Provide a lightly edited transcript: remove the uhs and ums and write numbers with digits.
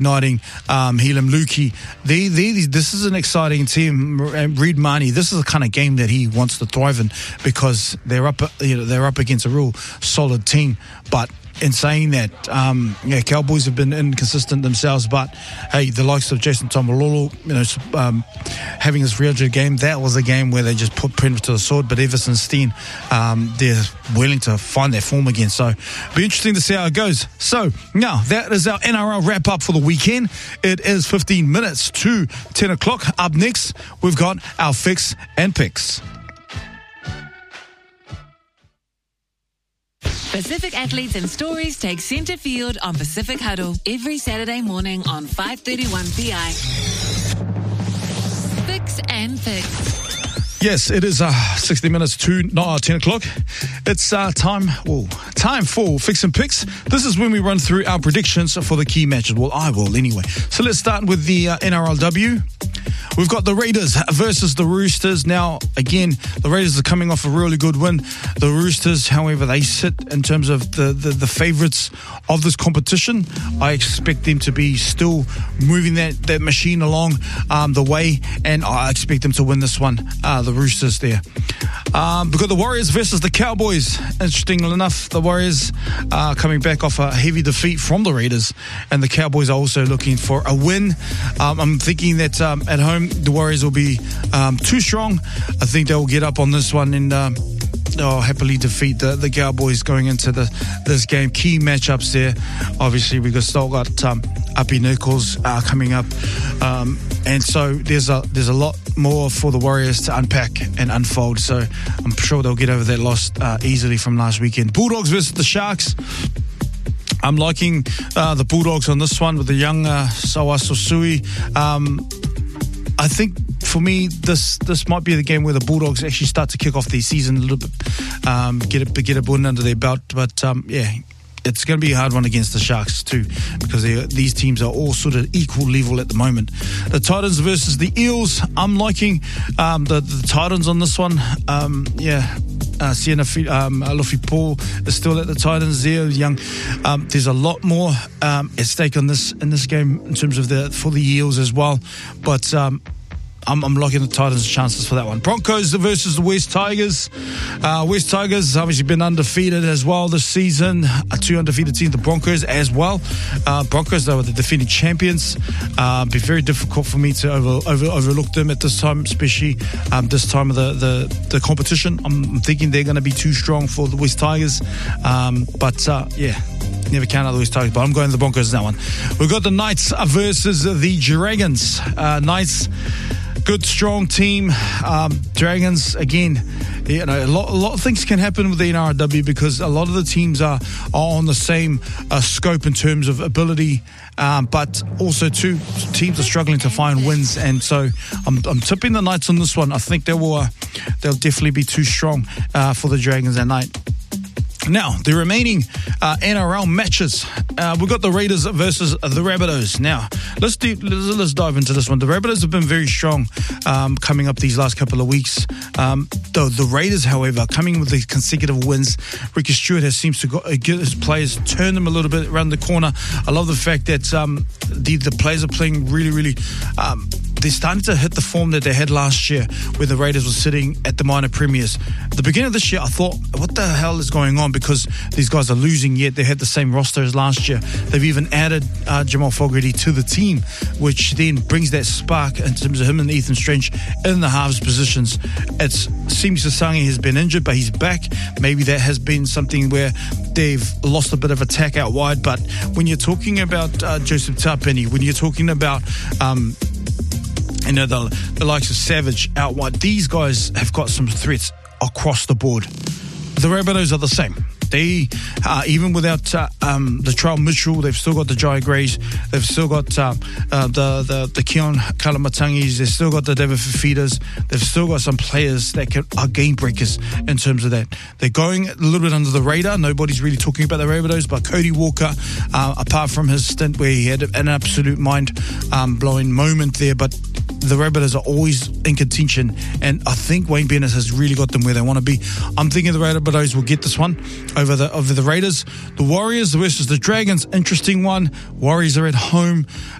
Uniting Helam Luki. This is an exciting team. Reed Mahoney, this is the kind of game that he wants to thrive in because they're up against a real solid team. But in saying that, Cowboys have been inconsistent themselves. But hey, the likes of Jason Tamalolo, having this Rio game, that was a game where they just put Penrith to the sword. But ever since then, they're willing to find their form again. So it'll be interesting to see how it goes. So now that is our NRL wrap up for the weekend. It is 15 minutes to 10 o'clock. Up next, we've got our fix and picks. Pacific athletes and stories take centre field on Pacific Huddle every Saturday morning on 5:31 PI. Fix and Picks. Yes, it is 60 minutes to 10 o'clock. It's time for Fix and Picks. This is when we run through our predictions for the key matches. Well, I will anyway. So let's start with the NRLW. We've got the Raiders versus the Roosters. Now, again, the Raiders are coming off a really good win. The Roosters, however, they sit in terms of the favourites of this competition. I expect them to be still moving that machine along the way, and I expect them to win this one, the Roosters there. We've got the Warriors versus the Cowboys. Interestingly enough, the Warriors are coming back off a heavy defeat from the Raiders, and the Cowboys are also looking for a win. I'm thinking that at home, the Warriors will be too strong. I think they'll get up on this one and they'll happily defeat the Cowboys going into this game. Key matchups there. Obviously, we've still got Uppy Nichols coming up. And so there's a lot more for the Warriors to unpack and unfold. So I'm sure they'll get over that loss easily from last weekend. Bulldogs versus the Sharks. I'm liking the Bulldogs on this one with the young Sawa Sosui. I think for me, this might be the game where the Bulldogs actually start to kick off their season a little bit, get a win under their belt. But it's going to be a hard one against the Sharks too, because these teams are all sort of equal level at the moment. The Titans versus the Eels. I'm liking the Titans on this one. Sienna Luffy Paul is still at the Titans there, young. There's a lot more at stake in this game in terms of for the Eels as well. But I'm locking the Titans' chances for that one. Broncos versus the West Tigers. West Tigers obviously been undefeated as well this season. Two undefeated teams, the Broncos as well. Broncos, though, are the defending champions. Be very difficult for me to overlook them at this time, especially this time of the competition. I'm thinking they're going to be too strong for the West Tigers. Never count out the West Tigers, but I'm going to the Broncos in that one. We've got the Knights versus the Dragons. Knights, good, strong team. Dragons, again, a lot of things can happen with the NRLW because a lot of the teams are on the same scope in terms of ability, but also two teams are struggling to find wins, and so I'm tipping the Knights on this one. I think they'll definitely be too strong for the Dragons that night. Now, the remaining NRL matches. We've got the Raiders versus the Rabbitohs. Now, let's dive into this one. The Rabbitohs have been very strong coming up these last couple of weeks. The Raiders, however, coming with the consecutive wins. Ricky Stewart seems to get his players, turn them a little bit around the corner. I love the fact that the players are playing really, really... they're starting to hit the form that they had last year where the Raiders were sitting at the minor premiers. At the beginning of this year, I thought, what the hell is going on? Because these guys are losing, yet they had the same roster as last year. They've even added Jamal Fogarty to the team, which then brings that spark in terms of him and Ethan Strange in the halves positions. It seems Sasangi has been injured, but he's back. Maybe that has been something where they've lost a bit of attack out wide. But when you're talking about Joseph Tapeni, when you're talking about... the likes of Savage out wide, these guys have got some threats across the board. The Rabbitohs are the same. They, even without the Charles Mitchell, they've still got the Jai Greys, they've still got the Keon Kalamatangis, they've still got the David Fifitas, they've still got some players that are game breakers in terms of that. They're going a little bit under the radar. Nobody's really talking about the Rabbitohs, but Cody Walker, apart from his stint where he had an absolute mind-blowing moment there, but the Rabbitohs are always in contention, and I think Wayne Bennett has really got them where they want to be. I'm thinking the Rabbitohs will get this one over the Raiders. The Warriors versus the Dragons, interesting one. Warriors are at home.